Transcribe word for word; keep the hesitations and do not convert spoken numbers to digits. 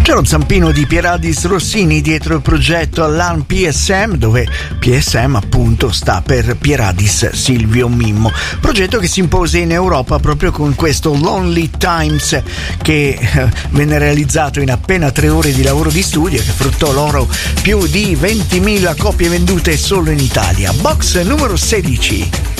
C'è lo zampino di Pieradis Rossini dietro il progetto Alarm P S M, dove P S M appunto sta per Pieradis Silvio Mimmo, progetto che si impose in Europa proprio con questo Lonely Times che eh, venne realizzato in appena tre ore di lavoro di studio e che fruttò loro più di ventimila copie vendute solo in Italia. Box numero sedici.